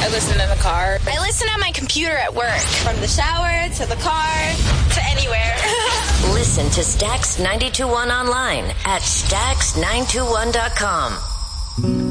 I listen in the car. I listen on my computer at work. From the shower to the car to anywhere. Listen to Stax 92.1 online at Stax921.com.